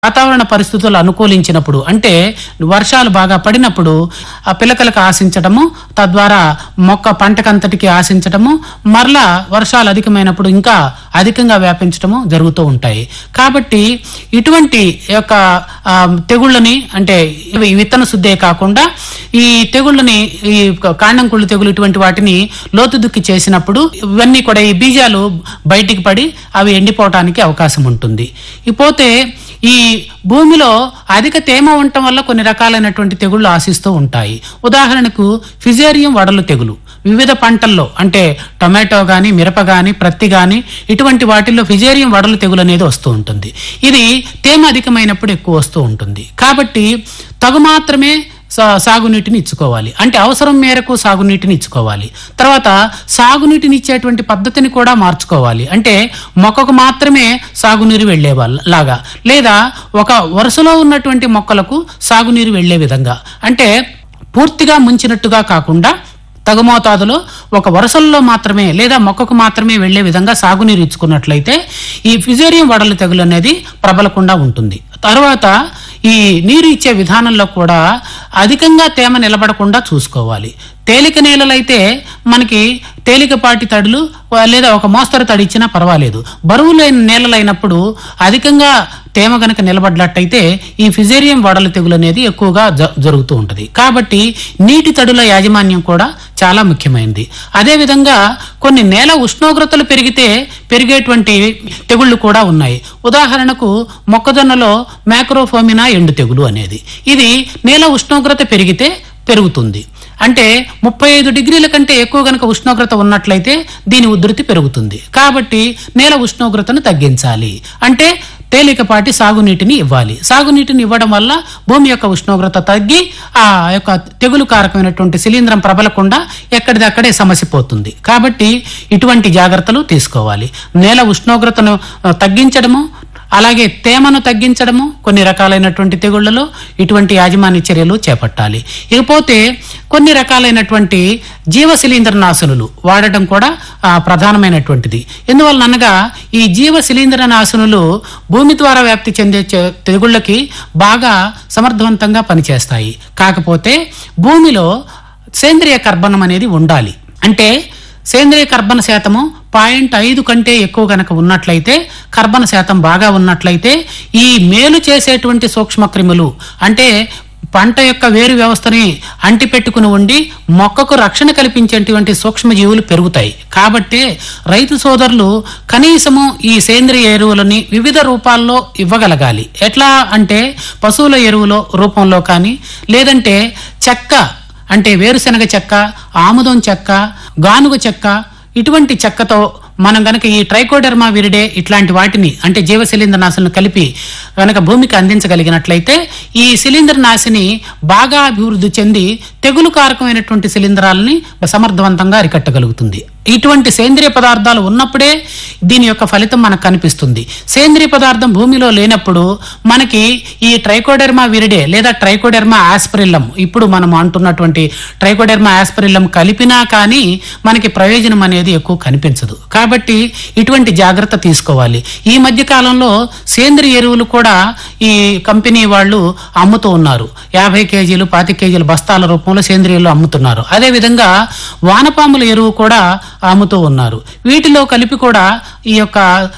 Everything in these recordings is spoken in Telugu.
వాతావరణ పరిస్థితులు అనుకూలించినప్పుడు అంటే వర్షాలు బాగా పడినప్పుడు ఆ పిలకలకు ఆశించడము, తద్వారా మొక్క పంటకంతటికి ఆశించడము, మరలా వర్షాలు అధికమైనప్పుడు ఇంకా అధికంగా వ్యాపించడము జరుగుతూ ఉంటాయి. కాబట్టి ఇటువంటి యొక్క తెగుళ్ళని అంటే విత్తన శుద్ధే కాకుండా ఈ తెగుళ్ళని, ఈ కాండం కుళ్ళు తెగులు ఇటువంటి వాటిని లోతు దుక్కి చేసినప్పుడు ఇవన్నీ కూడా ఈ బీజాలు బయటికి పడి అవి ఎండిపోవటానికి అవకాశం ఉంటుంది. ఇకపోతే ఈ భూమిలో అధిక తేమ ఉండటం వల్ల కొన్ని రకాలైనటువంటి తెగుళ్లు ఆశిస్తూ ఉంటాయి. ఉదాహరణకు ఫిజేరియం వడలు తెగులు వివిధ పంటల్లో అంటే టొమాటో గాని, మిరప గాని, ప్రత్తి గాని ఇటువంటి వాటిల్లో ఫిజేరియం వడలు తెగులు అనేది వస్తూ ఉంటుంది. ఇది తేమ అధికమైనప్పుడు ఎక్కువ వస్తూ ఉంటుంది. కాబట్టి తగు మాత్రమే సాగునీటిని ఇచ్చుకోవాలి, అంటే అవసరం మేరకు సాగునీటిని ఇచ్చుకోవాలి. తర్వాత సాగునీటిని ఇచ్చేటువంటి పద్ధతిని కూడా మార్చుకోవాలి, అంటే మొక్కకు మాత్రమే సాగునీరు వెళ్లే లాగా, లేదా ఒక వరుసలో ఉన్నటువంటి మొక్కలకు సాగునీరు వెళ్లే విధంగా, అంటే పూర్తిగా ముంచినట్టుగా కాకుండా తగు మోతాదులో ఒక వరుసల్లో మాత్రమే లేదా మొక్కకు మాత్రమే వెళ్లే విధంగా సాగునీరు ఇచ్చుకున్నట్లయితే ఈ ఫిజేరియం వడలు తెగులు అనేది ప్రబలకుండా ఉంటుంది. తర్వాత ఈ నీరు ఇచ్చే విధానంలో కూడా అధికంగా తేమ నిలబడకుండా చూసుకోవాలి. తేలిక నేలలైతే మనకి తేలికపాటి తడులు లేదా ఒక మోస్తరు తడి ఇచ్చినా పర్వాలేదు. బరువు లేని నేలలైనప్పుడు అధికంగా తేమ గనక నిలబడ్డట్టయితే ఈ ఫిజేరియం వడల తెగులు అనేది ఎక్కువగా జరుగుతూ ఉంటుంది. కాబట్టి నీటి తడుల యాజమాన్యం కూడా చాలా ముఖ్యమైనది. అదేవిధంగా కొన్ని నేల ఉష్ణోగ్రతలు పెరిగితే పెరిగేటువంటి తెగుళ్లు కూడా ఉన్నాయి. ఉదాహరణకు మొక్కజొన్నలో మ్యాక్రోఫోమినా ఎండు తెగులు అనేది, ఇది నేల ఉష్ణోగ్రత పెరిగితే పెరుగుతుంది. అంటే 35 డిగ్రీల కంటే ఎక్కువ గనక ఉష్ణోగ్రత ఉన్నట్లయితే దీని ఉధృతి పెరుగుతుంది. కాబట్టి నేల ఉష్ణోగ్రతను తగ్గించాలి, అంటే తేలికపాటి సాగునీటిని ఇవ్వాలి. సాగునీటిని ఇవ్వడం వల్ల భూమి యొక్క ఉష్ణోగ్రత తగ్గి ఆ యొక్క తెగులు కారకమైనటువంటి శిలీంధ్రం ప్రబలకుండా ఎక్కడిదక్కడే సమస్య పోతుంది. కాబట్టి ఇటువంటి జాగ్రత్తలు తీసుకోవాలి. నేల ఉష్ణోగ్రతను తగ్గించడము, అలాగే తేమను తగ్గించడము, కొన్ని రకాలైనటువంటి తెగుళ్లలో ఇటువంటి యాజమాన్య చర్యలు చేపట్టాలి. ఇకపోతే కొన్ని రకాలైనటువంటి జీవ శిలీంద్రనాశనులు వాడటం కూడా ప్రధానమైనటువంటిది. ఎందువలనగా ఈ జీవ శిలీంద్రనాశనులు భూమి ద్వారా వ్యాప్తి చెందే తెగుళ్లకి బాగా సమర్థవంతంగా పనిచేస్తాయి. కాకపోతే భూమిలో సేంద్రియ కర్బనం అనేది ఉండాలి. అంటే సేంద్రియ కర్బన శాతము 0.5 కంటే ఎక్కువ గనక ఉన్నట్లయితే, కర్బన శాతం బాగా ఉన్నట్లయితే ఈ మేలు చేసేటువంటి సూక్ష్మ క్రిములు అంటే పంట యొక్క వేరు వ్యవస్థని అంటిపెట్టుకుని ఉండి మొక్కకు రక్షణ కల్పించేటువంటి సూక్ష్మజీవులు పెరుగుతాయి. కాబట్టి రైతు సోదరులు కనీసము ఈ సేంద్రియ ఎరువులని వివిధ రూపాల్లో ఇవ్వగలగాలి. ఎట్లా అంటే పశువుల ఎరువుల రూపంలో కానీ, లేదంటే చెక్క అంటే వేరుశనగ చెక్క, ఆముదం చెక్క, గానుగ చెక్క, ఇటువంటి చెక్కతో మనం గనక ఈ ట్రైకోడెర్మా విరిడే ఇట్లాంటి వాటిని అంటే జీవ శిలీంద్రనాశులను కలిపి గనక భూమికి అందించగలిగినట్లయితే ఈ శిలీంద్రనాశిని బాగా అభివృద్ధి చెంది తెగులు కారకమైనటువంటి శిలీంధ్రాలని సమర్థవంతంగా అరికట్టగలుగుతుంది. ఇటువంటి సేంద్రియ పదార్థాలు ఉన్నప్పుడే దీని యొక్క ఫలితం మనకు కనిపిస్తుంది. సేంద్రియ పదార్థం భూమిలో లేనప్పుడు మనకి ఈ ట్రైకోడెర్మా విరిడే లేదా ట్రైకోడెర్మా ఆస్పరిల్లం, ఇప్పుడు మనం అంటున్నటువంటి ట్రైకోడెర్మా ఆస్పరిల్లం కలిపినా కానీ మనకి ప్రయోజనం అనేది ఎక్కువ కనిపించదు. కాబట్టి ఇటువంటి జాగ్రత్త తీసుకోవాలి. ఈ మధ్య కాలంలో సేంద్రియ ఎరువులు కూడా ఈ కంపెనీ వాళ్ళు అమ్ముతూ ఉన్నారు. 50 కేజీలు 25 కేజీల బస్తాల రూపంలో సేంద్రియాలు అమ్ముతున్నారు. అదేవిధంగా వానపాముల ఎరువు కూడా అమ్ముతూ ఉన్నారు. వీటిలో కలిపి కూడా ఈ యొక్క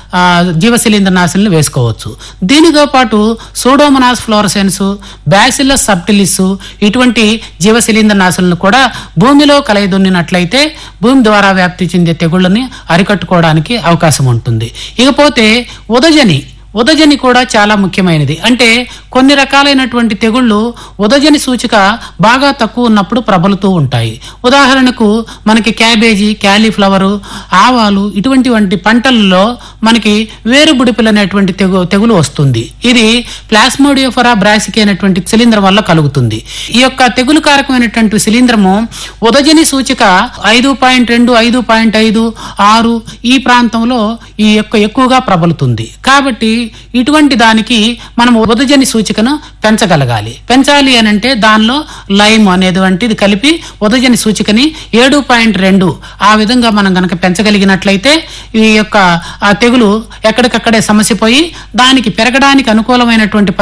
జీవ శిలీంద్రనాశులను వేసుకోవచ్చు. దీనితో పాటు సూడోమోనాస్ ఫ్లోరసెన్స్, బ్యాసిల్లస్ సబ్టిలిస్ ఇటువంటి జీవ శిలీంద్రనాశులను కూడా భూమిలో కలయిదున్నినట్లయితే భూమి ద్వారా వ్యాప్తి చెందే తెగుళ్ళని అరికట్టుకోవడానికి అవకాశం ఉంటుంది. ఇకపోతే ఉదజని కూడా చాలా ముఖ్యమైనది. అంటే కొన్ని రకాలైనటువంటి తెగుళ్లు ఉదజని సూచిక బాగా తక్కువ ఉన్నప్పుడు ప్రబలుతూ ఉంటాయి. ఉదాహరణకు మనకి క్యాబేజీ, క్యాలీఫ్లవరు, ఆవాలు ఇటువంటి పంటలలో మనకి వేరుబుడిపిల్ అనేటువంటి తెగులు వస్తుంది. ఇది ప్లాస్మోడియోఫోరా బ్రాసికి అనేటువంటి శిలీంధ్రం వల్ల కలుగుతుంది. ఈ యొక్క తెగులు కారకమైనటువంటి శిలీంధ్రము ఉదజని సూచిక 5.2, 5.5, 6 ఈ ప్రాంతంలో ఈ యొక్క ఎక్కువగా ప్రబలుతుంది. కాబట్టి ఇటువంటి దానికి మనం ఉదజని సూచికను పెంచాలి అనంటే దానిలో లైమ్ అనేటువంటిది కలిపి ఉదజని సూచికని 7.2 ఆ విధంగా మనం గనక పెంచగలిగినట్లయితే ఈ యొక్క తెగులు తెగులు ఎక్కడికక్కడే సమసిపోయి దానికి పెరగడానికి అనుకూలమైనటువంటి